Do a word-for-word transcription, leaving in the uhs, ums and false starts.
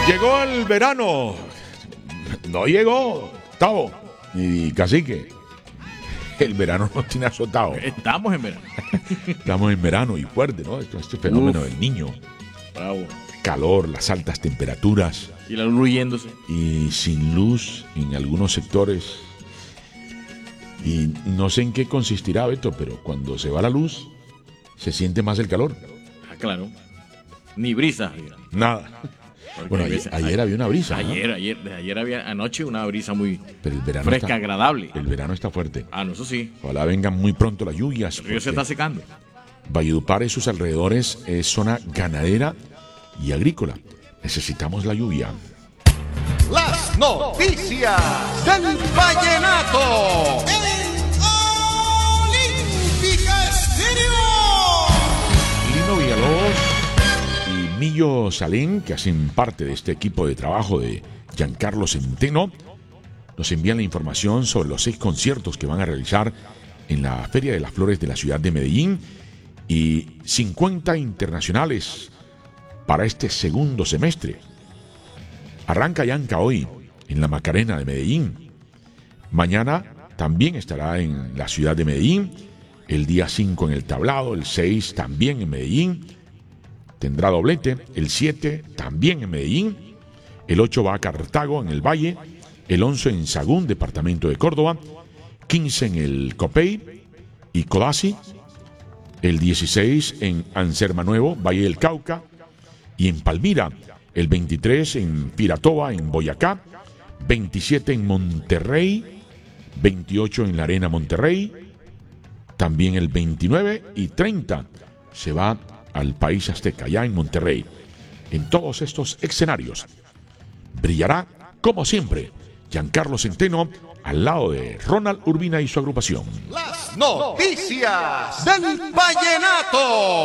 Llegó el verano. No llegó, Tavo, ni Cacique. El verano nos tiene azotado. Estamos en verano. Estamos en verano y fuerte, ¿no? Este, este fenómeno Uf. del niño. Bravo. Calor, las altas temperaturas Y la luz huyéndose. y sin luz en algunos sectores. Y no sé en qué consistirá, Beto, pero cuando se va la luz, se siente más el calor. Ah, claro. Ni brisa. digamos. Nada. Porque Bueno, hay ayer, veces- ayer había una brisa, ¿no? Ayer, ayer, desde ayer había anoche una brisa muy Pero el verano fresca, está, agradable. el verano está fuerte. Ah, no, eso sí. Ojalá vengan muy pronto las lluvias. El río se porque está secando. Valledupar y sus alrededores es zona ganadera y agrícola. Necesitamos la lluvia. Las noticias del vallenato. Olímpica Estéreo. Lino Villalobos y Millo Salén, que hacen parte de este equipo de trabajo de Giancarlo Centeno, nos envían la información sobre los seis conciertos que van a realizar en la Feria de las Flores de la ciudad de Medellín y cincuenta internacionales para este segundo semestre. Arranca Yanca hoy en la Macarena de Medellín. Mañana también estará en la ciudad de Medellín. El día cinco en el Tablado, el seis también en Medellín. Tendrá doblete. El siete también en Medellín. El ocho va a Cartago en el Valle. El once en Sagún, departamento de Córdoba. quince en el Copey y Codazzi. El dieciséis en Anserma Nuevo, Valle del Cauca. Y en Palmira, el veintitrés en Piratoba, en Boyacá, veintisiete en Monterrey, veintiocho en la Arena Monterrey, también el veintinueve y treinta se va al país azteca, ya en Monterrey. En todos estos escenarios brillará, como siempre, Giancarlo Centeno al lado de Ronald Urbina y su agrupación. Las noticias del vallenato.